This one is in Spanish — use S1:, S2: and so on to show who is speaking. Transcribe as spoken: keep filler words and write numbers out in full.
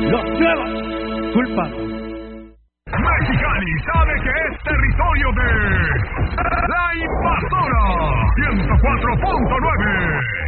S1: los nuevos culpables.
S2: Mexicali sabe que es territorio de La Invasora ciento cuatro punto nueve.